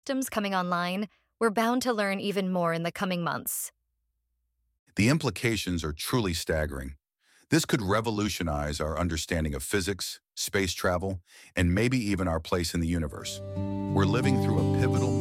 Systems coming online, we're bound to learn even more in the coming months. The implications are truly staggering. This could revolutionize our understanding of physics, space travel, and maybe even our place in the universe. We're living through a pivotal